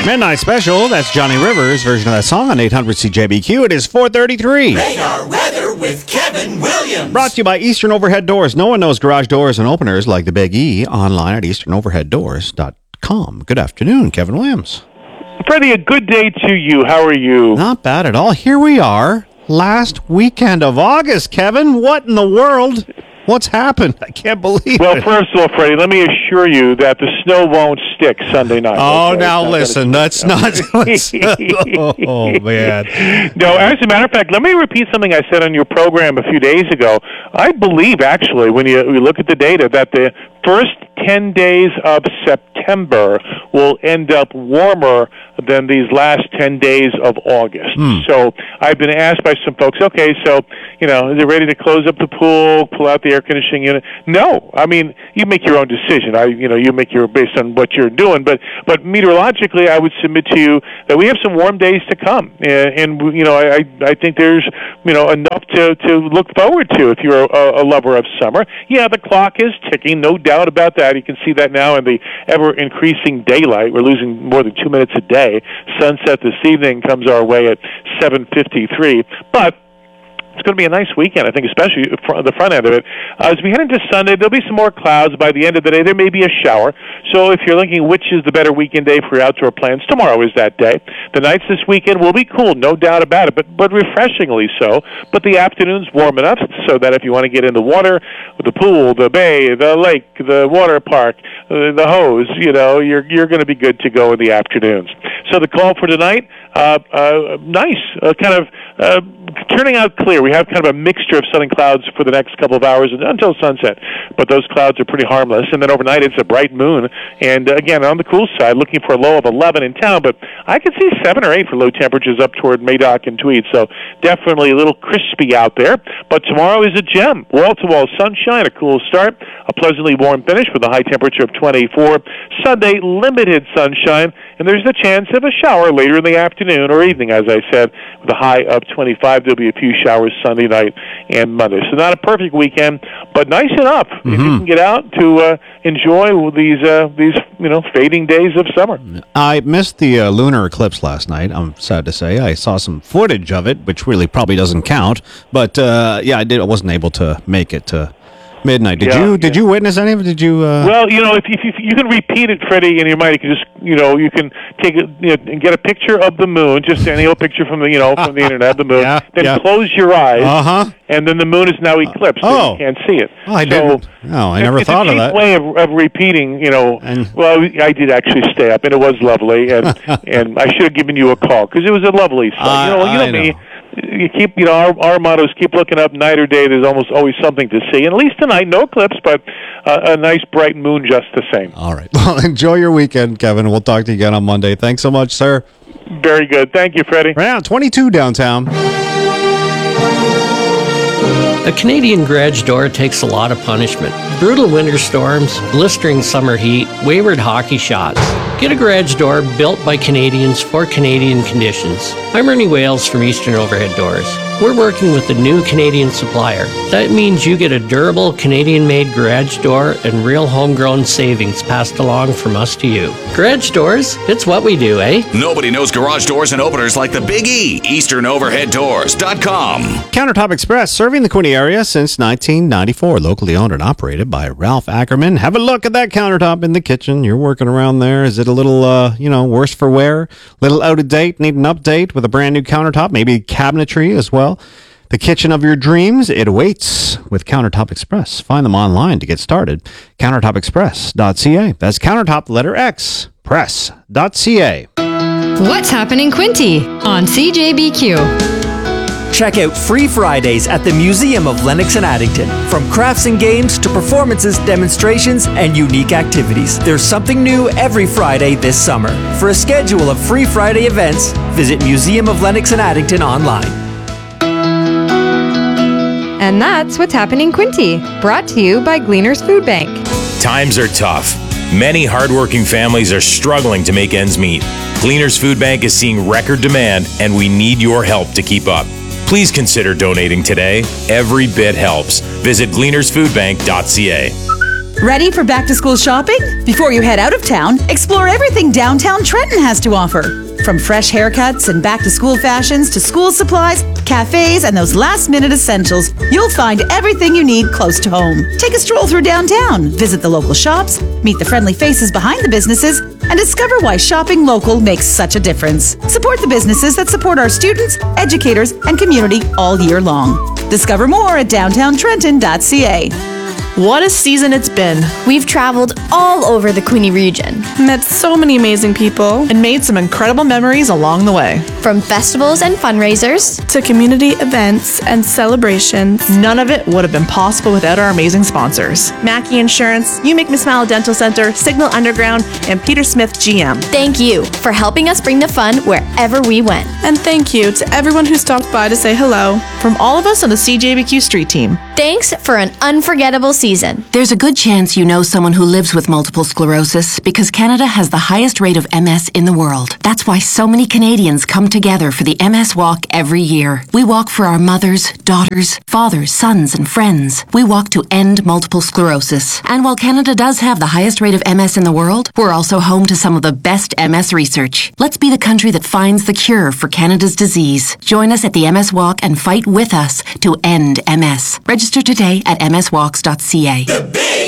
Midnight Special, that's Johnny Rivers' version of that song on 800 CJBQ. It is 4:33. Radar Weather with Kevin Williams. Brought to you by Eastern Overhead Doors. No one knows garage doors and openers like the Big E. Online at easternoverheaddoors.com. Good afternoon, Kevin Williams. Freddie, a good day to you. How are you? Not bad at all. Here we are, last weekend of August, Kevin. What in the world? What's happened? I can't believe it. Well, first of all, Freddie, let me assure you that the snow won't stick Sunday night. Oh, okay? now listen, that's not... oh, man. No, as a matter of fact, let me repeat something I said on your program a few days ago. I believe, actually, when you look at the data, that the first 10 days of September will end up warmer than these last 10 days of August. So I've been asked by some folks, okay, so, is it ready to close up the pool, pull out the air conditioning unit? No. I mean, you make your own decision. You make your, based on what you're doing. But meteorologically, I would submit to you that we have some warm days to come. And I think there's, enough to look forward to if you're a lover of summer. Yeah, the clock is ticking, no doubt about that. You can see that now in the ever-increasing daylight. We're losing more than 2 minutes a day. Sunset this evening comes our way at 7:53. But it's going to be a nice weekend, I think, especially the front end of it. As we head into Sunday, there'll be some more clouds. By the end of the day, there may be a shower. So if you're thinking which is the better weekend day for your outdoor plans, tomorrow is that day. The nights this weekend will be cool, no doubt about it, but refreshingly so. But the afternoons warm enough so that if you want to get in the water, the pool, the bay, the lake, the water park, the hose, you're going to be good to go in the afternoons. So the call for tonight, turning out clear. We have kind of a mixture of sun and clouds for the next couple of hours until sunset, but those clouds are pretty harmless. And then overnight, it's a bright moon. And again, on the cool side, looking for a low of 11 in town, but I could see 7 or 8 for low temperatures up toward Madoc and Tweed. So definitely a little crispy out there. But tomorrow is a gem. Wall-to-wall sunshine, a cool start, a pleasantly warm finish with a high temperature of 24. Sunday, limited sunshine, and there's the chance of a shower later in the afternoon or evening, as I said, with a high of 25. There'll be a few showers Sunday night and Monday. So not a perfect weekend, but nice enough if you can get out to enjoy these fading days of summer. I missed the lunar eclipse last night, I'm sad to say. I saw some footage of it, which really probably doesn't count. But, I wasn't able to make it to midnight. Did you witness any of it? Did you? Well, if you can repeat it, Freddie, in your mind, you can just you can take it and get a picture of the moon, just any old picture from the from the internet of the moon. Then close your eyes, and then the moon is now eclipsed, so you can't see it. Oh, I didn't. No, I never thought of that. It's a cheap way of repeating. Well, I did actually stay up, and it was lovely, and I should have given you a call because it was a lovely sight. You know me. You keep, our motto is keep looking up night or day. There's almost always something to see. And at least tonight, no eclipse, but a nice bright moon just the same. All right. Well, enjoy your weekend, Kevin. We'll talk to you again on Monday. Thanks so much, sir. Very good. Thank you, Freddie. Right now, 22 downtown. A Canadian garage door takes a lot of punishment. Brutal winter storms, blistering summer heat, wayward hockey shots. Get a garage door built by Canadians for Canadian conditions. I'm Ernie Wales from Eastern Overhead Doors. We're working with a new Canadian supplier. That means you get a durable Canadian-made garage door and real homegrown savings passed along from us to you. Garage doors, it's what we do, eh? Nobody knows garage doors and openers like the Big E. EasternOverheadDoors.com. Countertop Express, serving the Quinte area since 1994. Locally owned and operated by Ralph Ackerman. Have a look at that countertop in the kitchen. You're working around there. Is it a little, worse for wear? A little out of date? Need an update with a brand new countertop? Maybe cabinetry as well? The kitchen of your dreams, it awaits with Countertop Express. Find them online to get started. CountertopExpress.ca. That's Countertop, letter X, press.ca. What's happening, Quinte on CJBQ? Check out Free Fridays at the Museum of Lennox and Addington. From crafts and games to performances, demonstrations, and unique activities. There's something new every Friday this summer. For a schedule of Free Friday events, visit Museum of Lennox and Addington online. And that's What's Happening, Quinte, brought to you by Gleaner's Food Bank. Times are tough. Many hardworking families are struggling to make ends meet. Gleaner's Food Bank is seeing record demand, and we need your help to keep up. Please consider donating today. Every bit helps. Visit gleanersfoodbank.ca. Ready for back-to-school shopping? Before you head out of town, explore everything downtown Trenton has to offer. From fresh haircuts and back-to-school fashions to school supplies, cafes, and those last-minute essentials, you'll find everything you need close to home. Take a stroll through downtown, visit the local shops, meet the friendly faces behind the businesses, and discover why shopping local makes such a difference. Support the businesses that support our students, educators, and community all year long. Discover more at downtowntrenton.ca. What a season it's been. We've traveled all over the Queenie region, met so many amazing people, and made some incredible memories along the way. From festivals and fundraisers to community events and celebrations, none of it would have been possible without our amazing sponsors. Mackey Insurance, You Make Me Smile Dental Center, Signal Underground, and Peter Smith GM. Thank you for helping us bring the fun wherever we went. And thank you to everyone who stopped by to say hello. From all of us on the CJBQ Street Team. Thanks for an unforgettable season. There's a good chance you know someone who lives with multiple sclerosis because Canada has the highest rate of MS in the world. That's why so many Canadians come together for the MS Walk every year. We walk for our mothers, daughters, fathers, sons, and friends. We walk to end multiple sclerosis. And while Canada does have the highest rate of MS in the world, we're also home to some of the best MS research. Let's be the country that finds the cure for Canada's disease. Join us at the MS Walk and fight with us to end MS. Register today at mswalks.ca. The Big